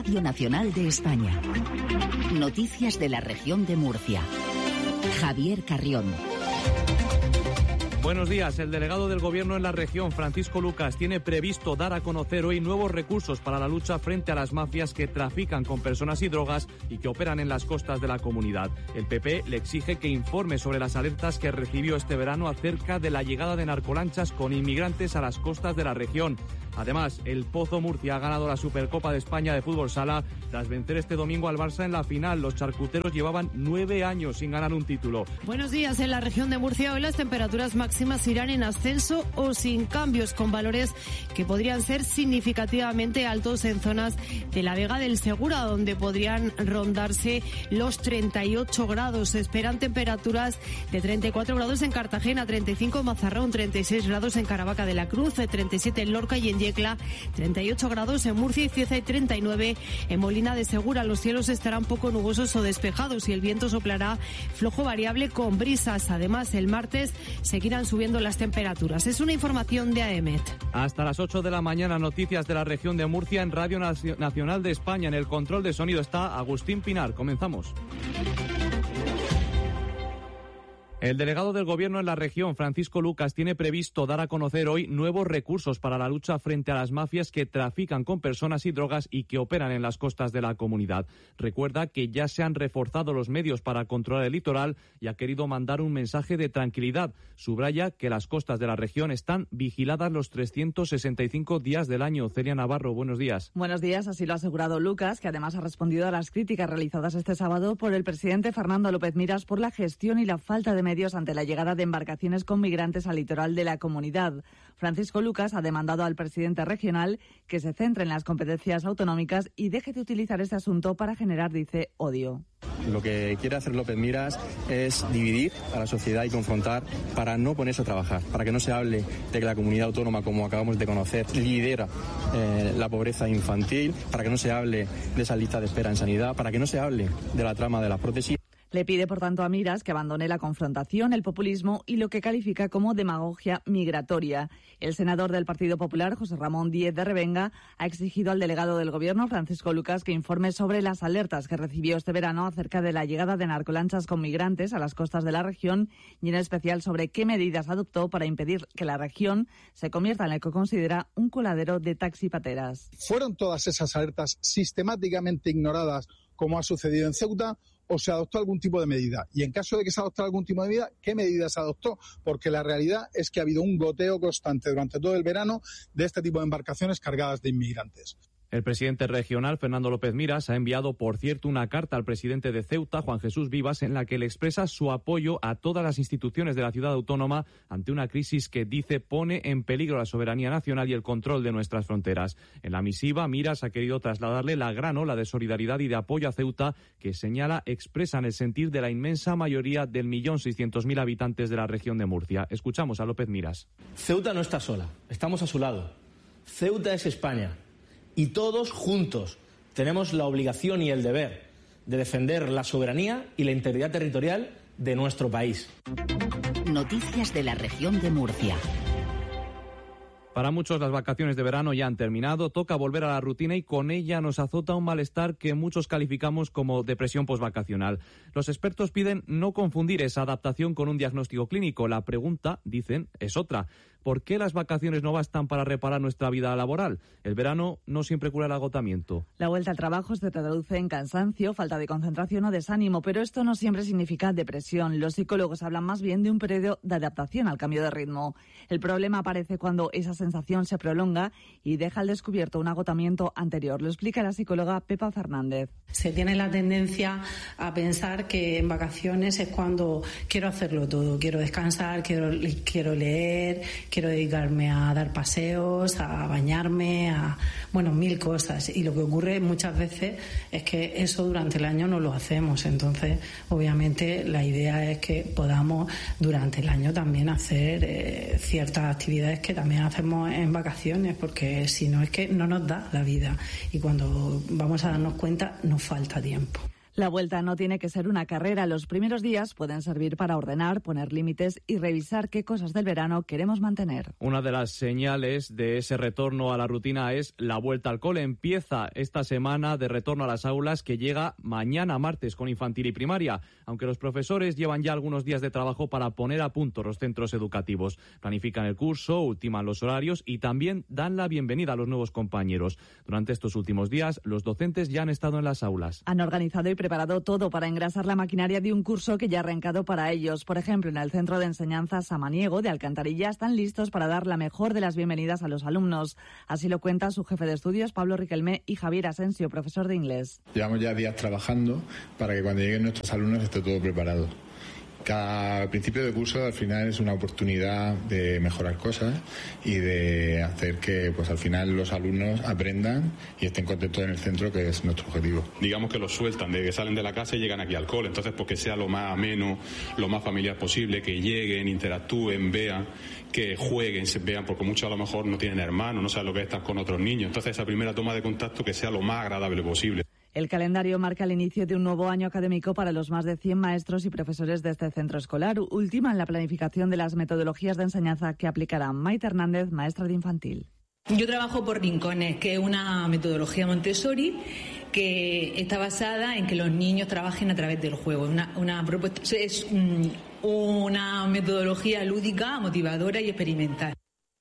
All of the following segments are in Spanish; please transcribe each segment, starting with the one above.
Radio Nacional de España. Noticias de la región de Murcia. Javier Carrión. Buenos días. El delegado del Gobierno en la región, Francisco Lucas, tiene previsto dar a conocer hoy nuevos recursos para la lucha frente a las mafias que trafican con personas y drogas y que operan en las costas de la comunidad. El PP le exige que informe sobre las alertas que recibió este verano acerca de la llegada de narcolanchas con inmigrantes a las costas de la región. Además, el Pozo Murcia ha ganado la Supercopa de España de Fútbol Sala tras vencer este domingo al Barça en la final. Los charcuteros llevaban 9 años sin ganar un título. Buenos días. En la región de Murcia hoy las temperaturas máximas irán en ascenso o sin cambios, con valores que podrían ser significativamente altos en zonas de la Vega del Segura, donde podrían rondarse los 38 grados. Se esperan temperaturas de 34 grados en Cartagena, 35 en Mazarrón, 36 grados en Caravaca de la Cruz, 37 en Lorca y en Yecla, 38 grados en Murcia y Cieza y 39 en Molina de Segura. Los cielos estarán poco nubosos o despejados y el viento soplará flojo variable con brisas. Además, el martes seguirán subiendo las temperaturas. Es una información de AEMET. Hasta las 8 de la mañana, noticias de la región de Murcia en Radio Nacional de España. En el control de sonido está Agustín Pinar. Comenzamos. El delegado del Gobierno en la región, Francisco Lucas, tiene previsto dar a conocer hoy nuevos recursos para la lucha frente a las mafias que trafican con personas y drogas y que operan en las costas de la comunidad. Recuerda que ya se han reforzado los medios para controlar el litoral y ha querido mandar un mensaje de tranquilidad. Subraya que las costas de la región están vigiladas los 365 días del año. Celia Navarro, buenos días. Buenos días, así lo ha asegurado Lucas, que además ha respondido a las críticas realizadas este sábado por el presidente Fernando López Miras por la gestión y la falta de medios ante la llegada de embarcaciones con migrantes al litoral de la comunidad. Francisco Lucas ha demandado al presidente regional que se centre en las competencias autonómicas y deje de utilizar este asunto para generar, dice, odio. Lo que quiere hacer López Miras es dividir a la sociedad y confrontar para no ponerse a trabajar, para que no se hable de que la comunidad autónoma, como acabamos de conocer, lidera la pobreza infantil, para que no se hable de esa lista de espera en sanidad, para que no se hable de la trama de las prótesis. Le pide, por tanto, a Miras que abandone la confrontación, el populismo y lo que califica como demagogia migratoria. El senador del Partido Popular, José Ramón Díez de Revenga, ha exigido al delegado del Gobierno, Francisco Lucas, que informe sobre las alertas que recibió este verano acerca de la llegada de narcolanchas con migrantes a las costas de la región y, en especial, sobre qué medidas adoptó para impedir que la región se convierta en el que considera un coladero de taxipateras. ¿Fueron todas esas alertas sistemáticamente ignoradas, como ha sucedido en Ceuta, o se adoptó algún tipo de medida? Y en caso de que se adoptara algún tipo de medida, ¿qué medidas se adoptó? Porque la realidad es que ha habido un goteo constante durante todo el verano de este tipo de embarcaciones cargadas de inmigrantes. El presidente regional, Fernando López Miras, ha enviado, por cierto, una carta al presidente de Ceuta, Juan Jesús Vivas, en la que le expresa su apoyo a todas las instituciones de la ciudad autónoma ante una crisis que, dice, pone en peligro la soberanía nacional y el control de nuestras fronteras. En la misiva, Miras ha querido trasladarle la gran ola de solidaridad y de apoyo a Ceuta que, señala, expresan el sentir de la inmensa mayoría del 1.600.000 habitantes de la región de Murcia. Escuchamos a López Miras. Ceuta no está sola, estamos a su lado. Ceuta es España. Y todos juntos tenemos la obligación y el deber de defender la soberanía y la integridad territorial de nuestro país. Noticias de la región de Murcia. Para muchos las vacaciones de verano ya han terminado, toca volver a la rutina y con ella nos azota un malestar que muchos calificamos como depresión posvacacional. Los expertos piden no confundir esa adaptación con un diagnóstico clínico. La pregunta, dicen, es otra. ¿Por qué las vacaciones no bastan para reparar nuestra vida laboral? El verano no siempre cura el agotamiento. La vuelta al trabajo se traduce en cansancio, falta de concentración o desánimo, pero esto no siempre significa depresión. Los psicólogos hablan más bien de un periodo de adaptación al cambio de ritmo. El problema aparece cuando esa sensación se prolonga y deja al descubierto un agotamiento anterior. Lo explica la psicóloga Pepa Fernández. Se tiene la tendencia a pensar que en vacaciones es cuando quiero hacerlo todo, quiero descansar, quiero leer, quiero dedicarme a dar paseos, a bañarme, a mil cosas. Y lo que ocurre muchas veces es que eso durante el año no lo hacemos. Entonces, obviamente, la idea es que podamos durante el año también hacer ciertas actividades que también hacemos en vacaciones, porque si no es que no nos da la vida. Y cuando vamos a darnos cuenta, nos falta tiempo. La vuelta no tiene que ser una carrera. Los primeros días pueden servir para ordenar, poner límites y revisar qué cosas del verano queremos mantener. Una de las señales de ese retorno a la rutina es la vuelta al cole. Empieza esta semana de retorno a las aulas, que llega mañana martes con infantil y primaria, aunque los profesores llevan ya algunos días de trabajo para poner a punto los centros educativos. Planifican el curso, ultiman los horarios y también dan la bienvenida a los nuevos compañeros. Durante estos últimos días, los docentes ya han estado en las aulas. Han organizado y preparado todo para engrasar la maquinaria de un curso que ya ha arrancado para ellos. Por ejemplo, en el Centro de Enseñanza Samaniego de Alcantarilla están listos para dar la mejor de las bienvenidas a los alumnos. Así lo cuenta su jefe de estudios, Pablo Riquelme, y Javier Asensio, profesor de inglés. Llevamos ya días trabajando para que cuando lleguen nuestros alumnos esté todo preparado. Cada principio de curso al final es una oportunidad de mejorar cosas y de hacer que pues al final los alumnos aprendan y estén contentos en el centro, que es nuestro objetivo. Digamos que los sueltan, de que salen de la casa y llegan aquí al cole, entonces pues que sea lo más ameno, lo más familiar posible, que lleguen, interactúen, vean, que jueguen, se vean, porque muchos a lo mejor no tienen hermanos, no saben lo que es estar con otros niños, entonces esa primera toma de contacto que sea lo más agradable posible. El calendario marca el inicio de un nuevo año académico para los más de 100 maestros y profesores de este centro escolar. Ultiman la planificación de las metodologías de enseñanza que aplicará Maite Hernández, maestra de infantil. Yo trabajo por rincones, que es una metodología Montessori que está basada en que los niños trabajen a través del juego. Es una metodología lúdica, motivadora y experimental.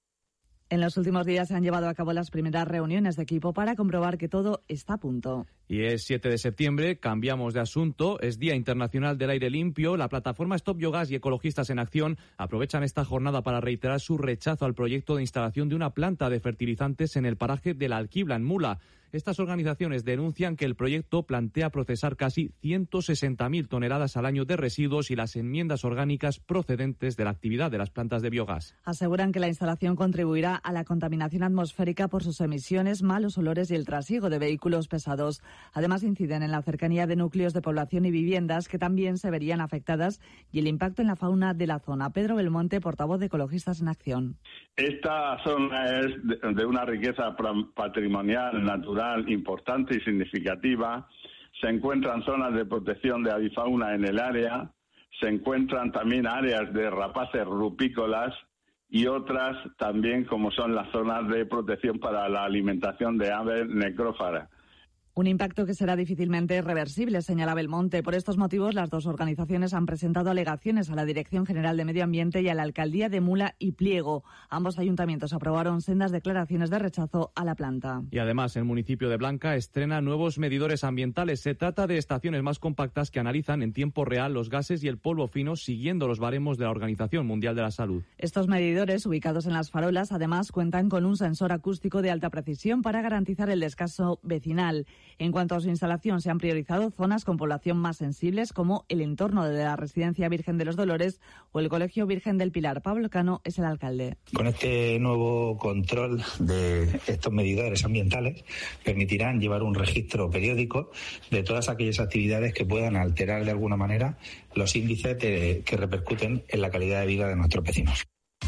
En los últimos días se han llevado a cabo las primeras reuniones de equipo para comprobar que todo está a punto. Y es 7 de septiembre, cambiamos de asunto, es Día Internacional del Aire Limpio. La plataforma Stop Biogas y Ecologistas en Acción aprovechan esta jornada para reiterar su rechazo al proyecto de instalación de una planta de fertilizantes en el paraje de La Alquibla, en Mula. Estas organizaciones denuncian que el proyecto plantea procesar casi 160.000 toneladas al año de residuos y las enmiendas orgánicas procedentes de la actividad de las plantas de biogás. Aseguran que la instalación contribuirá a la contaminación atmosférica por sus emisiones, malos olores y el trasiego de vehículos pesados. Además, inciden en la cercanía de núcleos de población y viviendas que también se verían afectadas y el impacto en la fauna de la zona. Pedro Belmonte, portavoz de Ecologistas en Acción. Esta zona es de una riqueza patrimonial, natural, importante y significativa. Se encuentran zonas de protección de avifauna en el área, se encuentran también áreas de rapaces rupícolas y otras también como son las zonas de protección para la alimentación de aves necrófagas. Un impacto que será difícilmente reversible, señala Belmonte. Por estos motivos, las dos organizaciones han presentado alegaciones a la Dirección General de Medio Ambiente y a la Alcaldía de Mula y Pliego. Ambos ayuntamientos aprobaron sendas declaraciones de rechazo a la planta. Y además, el municipio de Blanca estrena nuevos medidores ambientales. Se trata de estaciones más compactas que analizan en tiempo real los gases y el polvo fino, siguiendo los baremos de la Organización Mundial de la Salud. Estos medidores, ubicados en las farolas, además cuentan con un sensor acústico de alta precisión para garantizar el descanso vecinal. En cuanto a su instalación, se han priorizado zonas con población más sensibles, como el entorno de la Residencia Virgen de los Dolores o el Colegio Virgen del Pilar. Pablo Cano es el alcalde. Con este nuevo control de estos medidores ambientales permitirán llevar un registro periódico de todas aquellas actividades que puedan alterar de alguna manera los índices que repercuten en la calidad de vida de nuestros vecinos.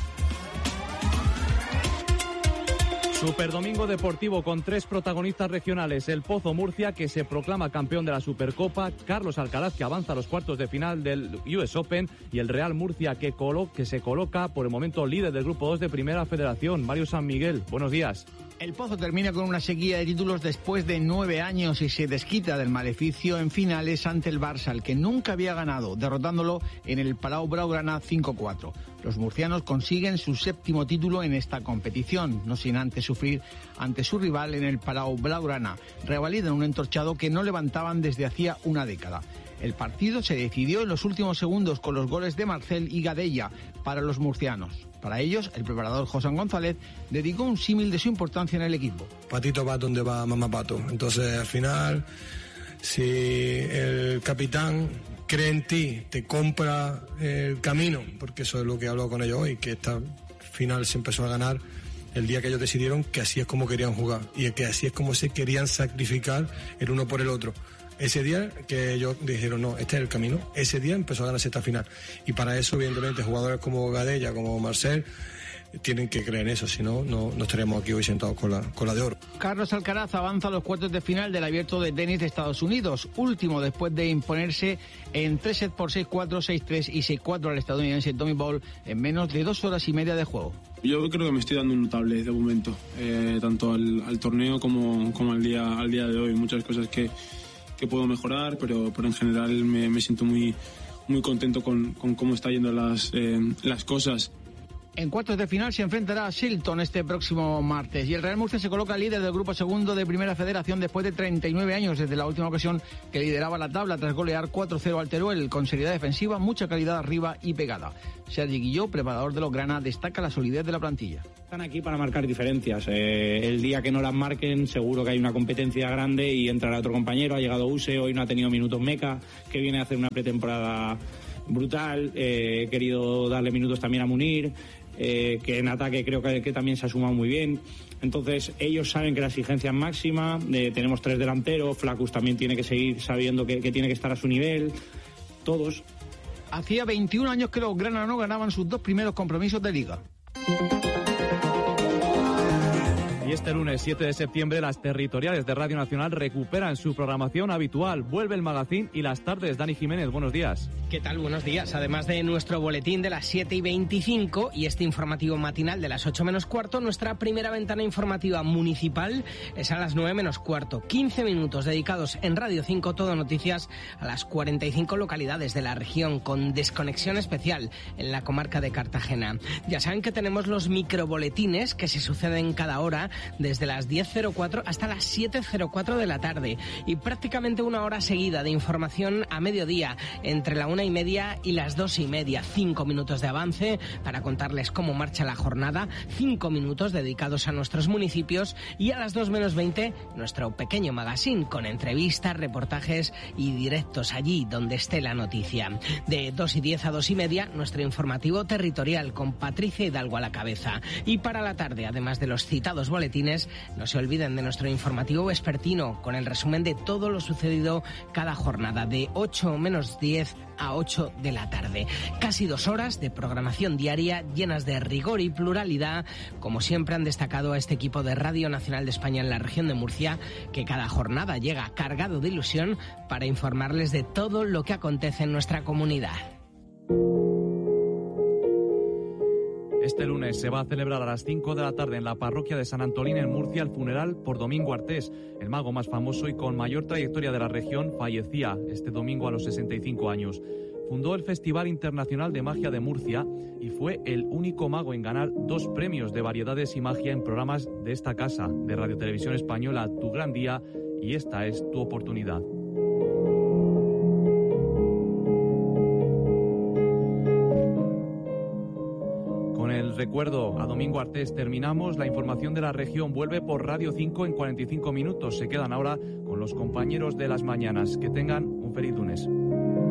Superdomingo deportivo con 3 protagonistas regionales. El Pozo Murcia, que se proclama campeón de la Supercopa, Carlos Alcaraz, que avanza a los cuartos de final del US Open, y el Real Murcia, que se coloca por el momento líder del Grupo 2 de Primera Federación. Mario San Miguel, buenos días. El Pozo termina con una sequía de títulos después de 9 años y se desquita del maleficio en finales ante el Barça, al que nunca había ganado, derrotándolo en el Palau Blaugrana 5-4. Los murcianos consiguen su 7º título en esta competición, no sin antes sufrir ante su rival en el Palau Blaugrana. Revalidan un entorchado que no levantaban desde hacía una década. El partido se decidió en los últimos segundos con los goles de Marcel y Gadella para los murcianos. Para ellos, el preparador José González dedicó un símil de su importancia en el equipo. Patito va donde va mamá pato. Entonces, al final, si el capitán cree en ti, te compra el camino, porque eso es lo que he hablado con ellos hoy, que esta final se empezó a ganar el día que ellos decidieron que así es como querían jugar y que así es como se querían sacrificar el uno por el otro. Ese día que ellos dijeron, no, este es el camino, ese día empezó a ganarse esta final. Y para eso, evidentemente, jugadores como Gadella, como Marcel, tienen que creer en eso, si no, no estaríamos aquí hoy sentados con la de oro. Carlos Alcaraz avanza a los cuartos de final del Abierto de Tenis de Estados Unidos, último después de imponerse en 3 sets por 6-4, 6-3 y 6-4 al estadounidense Tommy Ball en menos de 2 horas y media de juego. Yo creo que me estoy dando un notable de momento, tanto al torneo como al día de hoy. Muchas cosas que puedo mejorar, pero en general me siento muy contento con cómo está yendo las cosas. En cuartos de final se enfrentará a Shilton este próximo martes y el Real Murcia se coloca líder del grupo segundo de Primera Federación después de 39 años desde la última ocasión que lideraba la tabla tras golear 4-0 al Teruel, con seriedad defensiva, mucha calidad arriba y pegada. Sergi Guilló, preparador de los Grana, destaca la solidez de la plantilla. Están aquí para marcar diferencias. El día que no las marquen seguro que hay una competencia grande y entrará otro compañero. Ha llegado Use, hoy no ha tenido minutos Meca, que viene a hacer una pretemporada brutal. He querido darle minutos también a Munir, que en ataque creo que también se ha sumado muy bien. Entonces ellos saben que la exigencia es máxima, tenemos 3 delanteros, Flacus también tiene que seguir sabiendo que tiene que estar a su nivel, todos. Hacía 21 años que los Grana no ganaban sus 2 primeros compromisos de liga. Y este lunes 7 de septiembre las territoriales de Radio Nacional recuperan su programación habitual. Vuelve el magazín y las tardes. Dani Jiménez, buenos días. ¿Qué tal? Buenos días. Además de nuestro boletín de las 7:25 y este informativo matinal de las 8 menos cuarto, nuestra primera ventana informativa municipal es a las 9 menos cuarto. 15 minutos dedicados en Radio 5, todo noticias a las 45 localidades de la región, con desconexión especial en la comarca de Cartagena. Ya saben que tenemos los microboletines que se suceden cada hora, desde las 10:04 hasta las 7:04 de la tarde, y prácticamente una hora seguida de información a mediodía, entre la 1:30 y las 2:30. 5 minutos de avance para contarles cómo marcha la jornada, 5 minutos dedicados a nuestros municipios, y a las 2 menos 20 nuestro pequeño magazine con entrevistas, reportajes y directos allí donde esté la noticia. De 2:10 a 2:30 nuestro informativo territorial con Patricia Hidalgo a la cabeza. Y para la tarde, además de los citados boletines, no se olviden de nuestro informativo vespertino con el resumen de todo lo sucedido cada jornada, de 8 menos 10 a 8 de la tarde. Casi 2 horas de programación diaria llenas de rigor y pluralidad, como siempre han destacado a este equipo de Radio Nacional de España en la región de Murcia, que cada jornada llega cargado de ilusión para informarles de todo lo que acontece en nuestra comunidad. Este lunes se va a celebrar a las 5 de la tarde en la parroquia de San Antolín en Murcia el funeral por Domingo Artés, el mago más famoso y con mayor trayectoria de la región. Fallecía este domingo a los 65 años. Fundó el Festival Internacional de Magia de Murcia y fue el único mago en ganar 2 premios de variedades y magia en programas de esta casa de Radio Televisión Española, Tu Gran Día y Esta es tu oportunidad. Con el recuerdo a Domingo Artés terminamos. La información de la región vuelve por Radio 5 en 45 minutos. Se quedan ahora con los compañeros de las mañanas. Que tengan un feliz lunes.